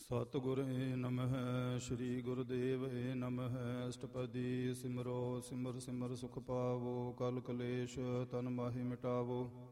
ਸਤਿਗੁਰੇ ਨਮః। ਸ੍ਰੀ ਗੁਰੁਦੇਵ ਨਮঃ। ਅਸ਼ਟਪਦੀ ਸਿਮਰੋ ਸਿਮਰ ਸਿਮਰ ਸੁਖ ਪਾਵੋ। ਕਲ ਕਲੇਸ਼ ਤਨ ਮਾਹਿ ਮਿਟਾਵੋ।